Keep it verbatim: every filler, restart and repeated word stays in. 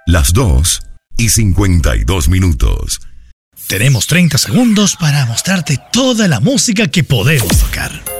las dos y cincuenta y dos minutos. Tenemos treinta segundos para mostrarte toda la música que podemos tocar.